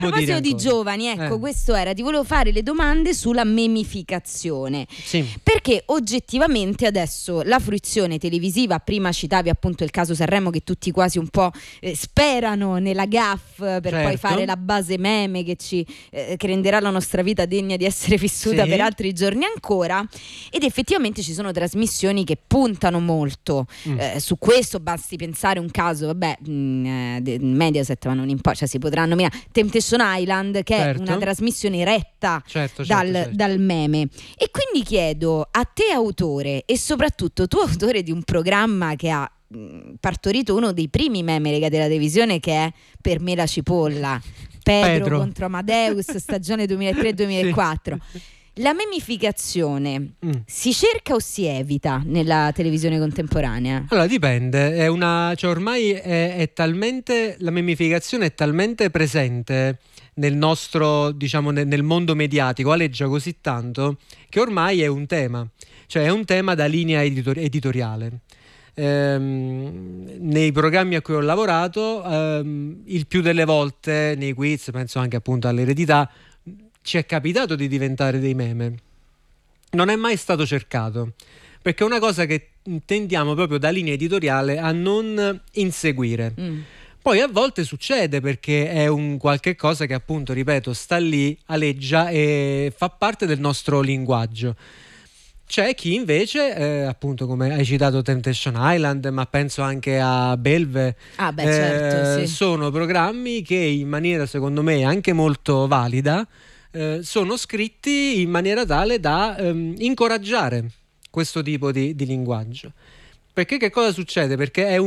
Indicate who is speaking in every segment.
Speaker 1: A proposito di giovani, ecco, questo era, ti volevo fare le domande sulla memificazione.
Speaker 2: Sì.
Speaker 1: Perché oggettivamente adesso la fruizione televisiva, prima citavi appunto il caso Sanremo, che tutti quasi un po' sperano nella gaffe per poi fare la base meme che renderà la nostra vita degna di essere vissuta per altri giorni ancora, ed effettivamente ci sono trasmissioni che puntano molto su questo. Basti pensare un caso, Mediaset, ma non importa, cioè si potranno nominare Temptation Island, che è una trasmissione retta dal meme. E quindi chiedo a te, autore, e soprattutto tu, autore di un programma che ha partorito uno dei primi meme legati alla televisione, che è Per me la cipolla, Pedro contro Amadeus, stagione 2003-2004. La memificazione si cerca o si evita nella televisione contemporanea?
Speaker 2: Allora dipende, ormai è talmente, la memificazione è talmente presente nel nostro, diciamo, nel mondo mediatico, aleggia così tanto che ormai è un tema, cioè è un tema da linea editoriale. Nei programmi a cui ho lavorato, il più delle volte nei quiz, penso anche appunto all'eredità, ci è capitato di diventare dei meme. Non è mai stato cercato, perché è una cosa che tendiamo proprio da linea editoriale a non inseguire. Poi a volte succede, perché è un qualche cosa che appunto, ripeto, sta lì, aleggia e fa parte del nostro linguaggio. C'è chi invece, appunto, come hai citato Temptation Island, ma penso anche a Belve, sono programmi che in maniera, secondo me, anche molto valida, sono scritti in maniera tale da incoraggiare questo tipo di linguaggio. Perché che cosa succede? Perché è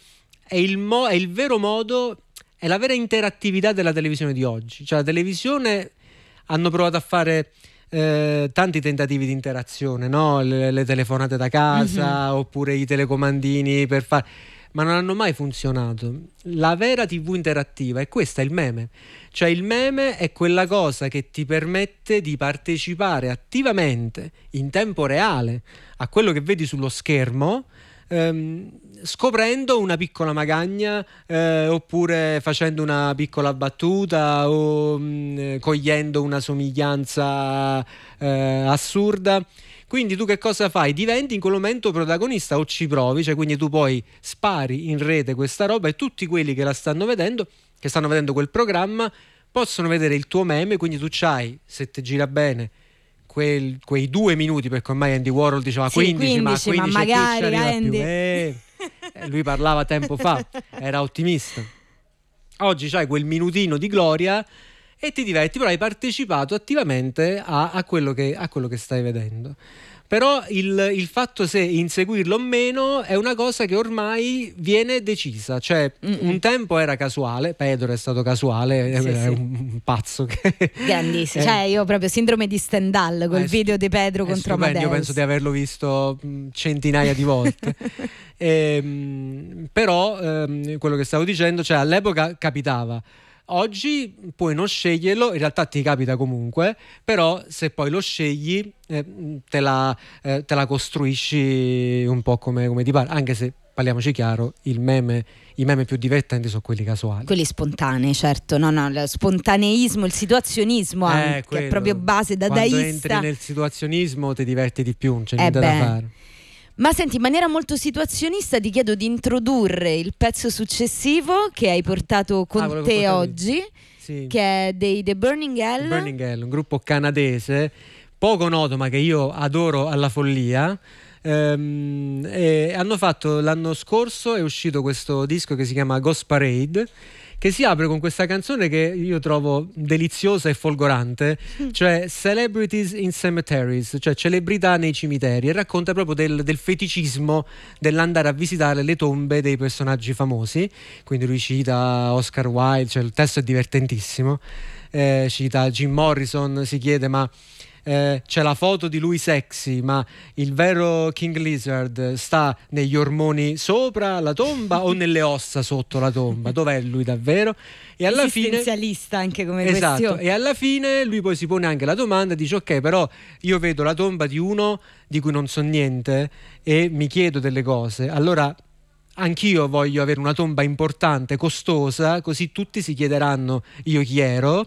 Speaker 2: il vero modo, è la vera interattività della televisione di oggi. Cioè la televisione, hanno provato a fare tanti tentativi di interazione, no? Le telefonate da casa, oppure i telecomandini per fare, ma non hanno mai funzionato. La vera TV interattiva è questa, il meme. Cioè il meme è quella cosa che ti permette di partecipare attivamente, in tempo reale, a quello che vedi sullo schermo, scoprendo una piccola magagna, oppure facendo una piccola battuta, o cogliendo una somiglianza assurda. Quindi tu che cosa fai? Diventi in quel momento protagonista, o ci provi, cioè quindi tu poi spari in rete questa roba e tutti quelli che la stanno vedendo, che stanno vedendo quel programma, possono vedere il tuo meme. Quindi tu c'hai, se ti gira bene, quei 2 minuti, perché ormai Andy Warhol diceva 15, ma 15
Speaker 1: ma magari
Speaker 2: Andy. Lui parlava tempo fa, era ottimista. Oggi c'hai quel minutino di gloria e ti diverti, però hai partecipato attivamente a quello che stai vedendo. Però il fatto se inseguirlo o meno è una cosa che ormai viene decisa. Cioè un tempo era casuale, Pedro è stato casuale, è un pazzo che
Speaker 1: grandissimo, cioè io proprio sindrome di Stendhal col video di Pedro contro Amadeus.
Speaker 2: Io penso di averlo visto centinaia di volte. Però quello che stavo dicendo, cioè all'epoca capitava. Oggi puoi non sceglierlo, in realtà ti capita comunque, però se poi lo scegli te la costruisci un po' come ti pare, anche se, parliamoci chiaro, i meme più divertenti sono quelli casuali.
Speaker 1: Quelli spontanei, certo, no, lo spontaneismo, il situazionismo anche, che è proprio base dadaista.
Speaker 2: Quando entri nel situazionismo ti diverti di più, non c'è niente da fare.
Speaker 1: Ma senti, in maniera molto situazionista ti chiedo di introdurre il pezzo successivo che hai portato con te oggi, che è dei The Burning Hell.
Speaker 2: Burning Hell, un gruppo canadese poco noto ma che io adoro alla follia. E hanno fatto, l'anno scorso è uscito questo disco che si chiama Ghost Parade, che si apre con questa canzone che io trovo deliziosa e folgorante, cioè Celebrities in Cemeteries, cioè celebrità nei cimiteri, e racconta proprio del feticismo dell'andare a visitare le tombe dei personaggi famosi. Quindi lui cita Oscar Wilde, cioè il testo è divertentissimo, cita Jim Morrison, si chiede ma c'è la foto di lui sexy, ma il vero King Lizard sta negli ormoni sopra la tomba o nelle ossa sotto la tomba? Dov'è lui davvero? E alla
Speaker 1: esistenzialista anche come
Speaker 2: questione. E alla fine lui poi si pone anche la domanda e dice ok, però io vedo la tomba di uno di cui non so niente e mi chiedo delle cose, allora anch'io voglio avere una tomba importante, costosa, così tutti si chiederanno io chi ero,